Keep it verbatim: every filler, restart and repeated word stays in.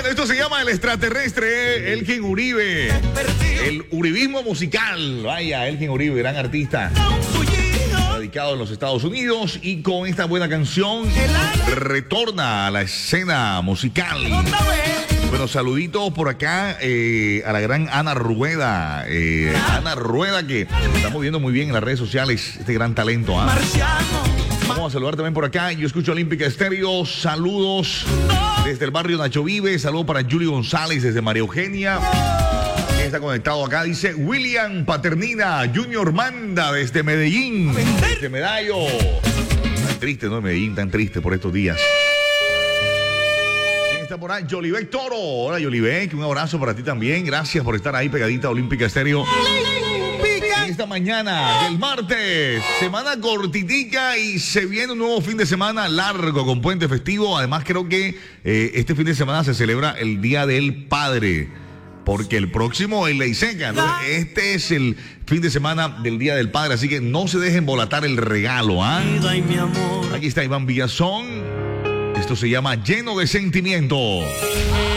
esto se llama El Extraterrestre, Elkin Uribe. El uribismo musical. Vaya, Elkin Uribe, gran artista. Radicado en los Estados Unidos y con esta buena canción retorna a la escena musical. Bueno, saluditos por acá eh, a la gran Ana Rueda. Eh, Ana Rueda, que estamos viendo muy bien en las redes sociales, este gran talento. ¿eh? Vamos a saludar también por acá. Yo escucho Olímpica Estéreo. Saludos desde el barrio Nacho Vive. Saludos para Julio González desde María Eugenia. ¿Quién está conectado acá? Dice William Paternina, Junior Manda desde Medellín, desde Medallo. Tan triste, ¿no? Medellín, tan triste por estos días. ¿Quién está por ahí? Yolibek Toro. Hola, Yolibek. Un abrazo para ti también. Gracias por estar ahí pegadita a Olímpica Estéreo. Esta mañana del martes, semana cortitica y se viene un nuevo fin de semana largo con puente festivo. Además creo que eh, este fin de semana se celebra el Día del Padre, porque el próximo es Ley Seca. Entonces, este es el fin de semana del Día del Padre, así que no se dejen volatar el regalo. ¿ah? Aquí está Iván Villazón. Esto se llama Lleno de Sentimiento.